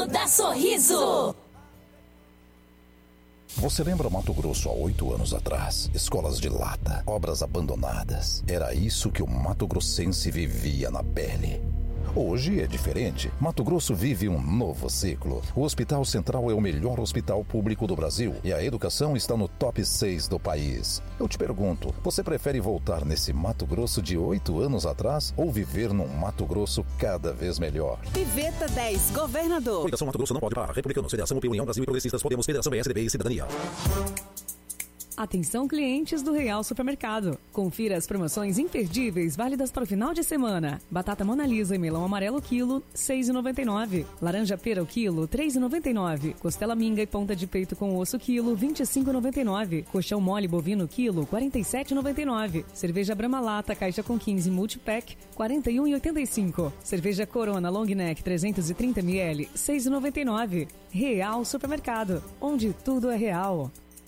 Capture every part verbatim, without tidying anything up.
Da Sorriso. Você lembra Mato Grosso há oito anos atrás? Escolas de lata, obras abandonadas. Era isso que o mato-grossense vivia na pele. Hoje é diferente. Mato Grosso vive um novo ciclo. O Hospital Central é o melhor hospital público do Brasil e a educação está no top seis do país. Eu te pergunto, você prefere voltar nesse Mato Grosso de oito anos atrás ou viver num Mato Grosso cada vez melhor? Piveta dez, governador. Coligação Mato Grosso não pode parar. Republicanos, Federação, U P, União Brasil e Progressistas, Podemos, Federação P S D B e Cidadania. Atenção clientes do Real Supermercado. Confira as promoções imperdíveis válidas para o final de semana. Batata Mona Lisa e melão amarelo quilo, seis reais e noventa e nove centavos. Laranja pera o quilo, três reais e noventa e nove centavos. Costela minga e ponta de peito com osso quilo, vinte e cinco reais e noventa e nove centavos. Colchão mole bovino quilo, quarenta e sete reais e noventa e nove centavos. Cerveja Brahma Lata, caixa com quinze multipack, quarenta e um reais e oitenta e cinco centavos. Cerveja Corona Long Neck trezentos e trinta mililitros, seis reais e noventa e nove centavos. Real Supermercado, onde tudo é real.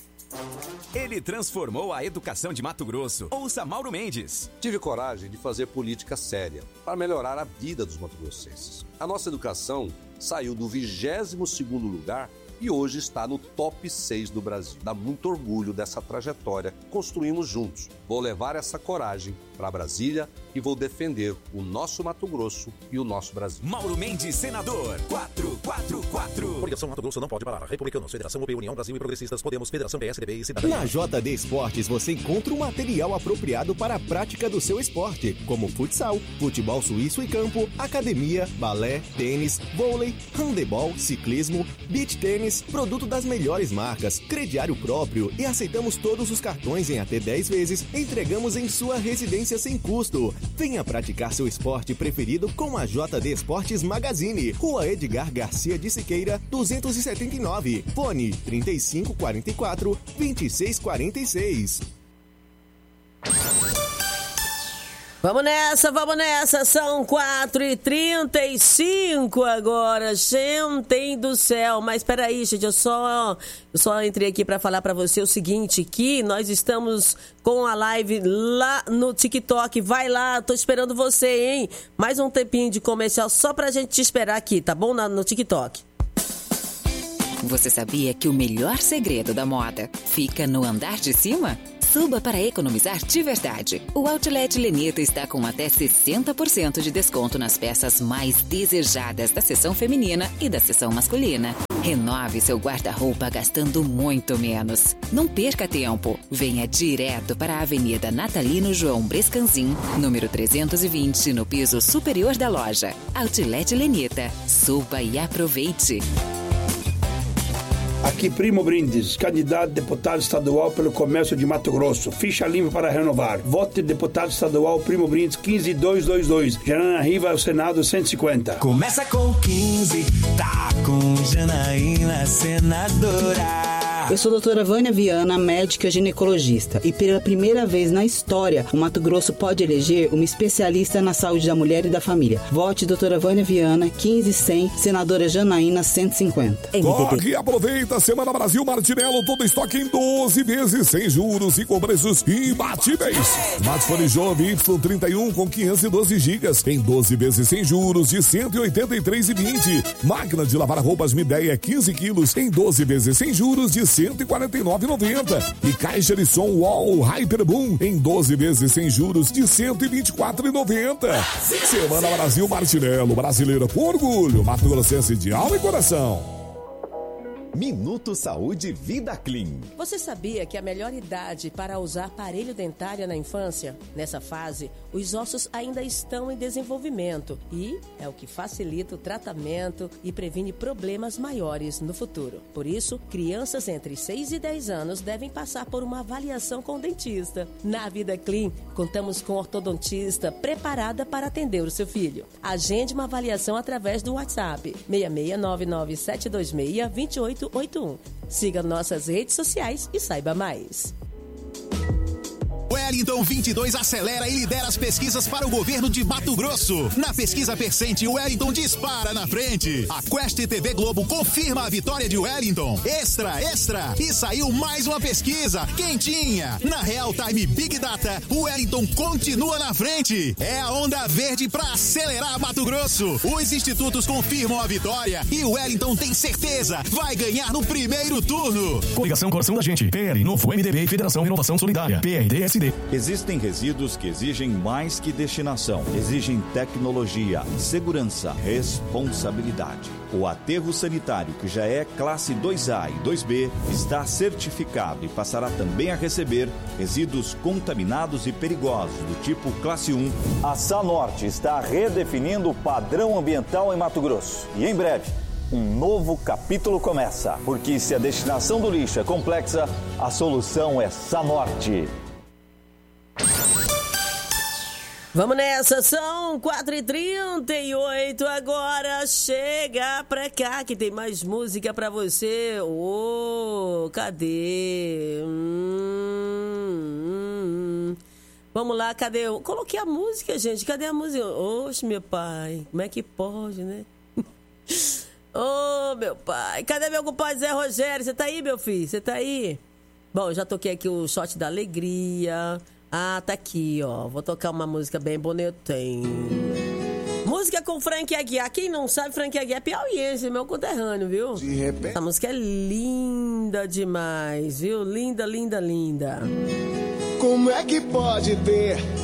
Ele transformou a educação de Mato Grosso. Ouça Mauro Mendes. Tive coragem de fazer política séria para melhorar a vida dos mato-grossenses. A nossa educação saiu do vigésimo segundo lugar e hoje está no top seis do Brasil. Dá muito orgulho dessa trajetória que construímos juntos. Vou levar essa coragem para Brasília e vou defender o nosso Mato Grosso e o nosso Brasil. Mauro Mendes, senador, quatro quatro quatro. Coligação Mato Grosso não pode parar. Republicanos, Federação U P, União Brasil e Progressistas, Podemos, Federação P S D B e Cidadania. Na J D Esportes você encontra o material apropriado para a prática do seu esporte, como futsal, futebol suíço e campo, academia, balé, tênis, vôlei, handebol, ciclismo, beach tênis, produto das melhores marcas, crediário próprio e aceitamos todos os cartões em até dez vezes, entregamos em sua residência sem custo. Venha praticar seu esporte preferido com a J D Esportes Magazine, Rua Edgar Garcia de Siqueira, duzentos e setenta e nove, fone trinta e cinco quarenta e quatro, vinte e seis quarenta e seis. Vamos nessa, vamos nessa, são quatro e trinta e cinco agora, gente do céu, mas peraí, gente, eu só, eu só entrei aqui para falar para você o seguinte, que nós estamos com a live lá no TikTok, vai lá, tô esperando você, hein, mais um tempinho de comercial só pra gente te esperar aqui, tá bom, no TikTok. Você sabia que o melhor segredo da moda fica no andar de cima? Suba para economizar de verdade. O Outlet Lenita está com até sessenta por cento de desconto nas peças mais desejadas da seção feminina e da seção masculina. Renove seu guarda-roupa gastando muito menos. Não perca tempo. Venha direto para a Avenida Natalino João Brescanzin, número trezentos e vinte, no piso superior da loja. Outlet Lenita. Suba e aproveite. Aqui Primo Brindes, candidato a deputado estadual pelo comércio de Mato Grosso. Ficha limpa para renovar. Vote deputado estadual Primo Brindes quinze mil duzentos e vinte e dois. Janaína Riva ao Senado cento e cinquenta. Começa com quinze, tá com Janaína senadora. Eu sou a doutora Vânia Viana, médica ginecologista, e pela primeira vez na história, o Mato Grosso pode eleger uma especialista na saúde da mulher e da família. Vote doutora Vânia Viana, quinze cem, senadora Janaína cento e cinquenta. Corre e aproveita, Semana Brasil Martinello, todo estoque em doze vezes, sem juros e com preços imbatíveis. Smartphone Jovem Y trinta e um com quinhentos e doze gigas, em doze vezes sem juros de cento e oitenta e três reais e vinte centavos. Máquina de lavar roupas Midea quinze quilos, em doze vezes sem juros de cento e quarenta e nove reais e noventa centavos. E caixa de som Wall Hyperboom em doze vezes sem juros de cento e vinte e quatro reais e noventa centavos. Semana Brasil Martinello, brasileira com orgulho, Mato Grossense de alma e coração. Minuto Saúde Vida Clean. Você sabia que a melhor idade para usar aparelho dentário é na infância? Nessa fase, os ossos ainda estão em desenvolvimento e é o que facilita o tratamento e previne problemas maiores no futuro. Por isso, crianças entre seis e dez anos devem passar por uma avaliação com o dentista. Na Vida Clean, contamos com ortodontista preparada para atender o seu filho. Agende uma avaliação através do WhatsApp seis seis nove nove sete dois seis, dois oito oito um. Siga nossas redes sociais e saiba mais. O Wellington vinte e dois acelera e lidera as pesquisas para o governo de Mato Grosso. Na pesquisa Percente, o Wellington dispara na frente. A Quest T V Globo confirma a vitória de Wellington. Extra, extra! E saiu mais uma pesquisa, quentinha. Na Real Time Big Data, o Wellington continua na frente. É a onda verde para acelerar Mato Grosso. Os institutos confirmam a vitória e o Wellington tem certeza, vai ganhar no primeiro turno. Coligação Coração da Gente, P L, Novo M D B e Federação Renovação Solidária, P R D S D. Existem resíduos que exigem mais que destinação. Exigem tecnologia, segurança, responsabilidade. O aterro sanitário, que já é classe dois A e dois B, está certificado e passará também a receber resíduos contaminados e perigosos do tipo classe um. A Sanorte está redefinindo o padrão ambiental em Mato Grosso. E em breve, um novo capítulo começa. Porque se a destinação do lixo é complexa, a solução é Sanorte. Vamos nessa, são quatro e trinta e oito agora, chega pra cá que tem mais música pra você. Ô, oh, cadê? Hum, hum. Vamos lá, cadê? Eu coloquei a música, gente, cadê a música? Oxe, meu pai, como é que pode, né? Ô, oh, meu pai, cadê meu compadre Zé Rogério? Você tá aí, meu filho? Você tá aí? Bom, eu já toquei aqui o Shot da Alegria. Ah, tá aqui, ó. Vou tocar uma música bem bonitinha. Música com Frank Aguiar. Quem não sabe, Frank Aguiar é piauiense, meu conterrâneo, viu? De repente. Essa música é linda demais, viu? Linda, linda, linda. Como é que pode ter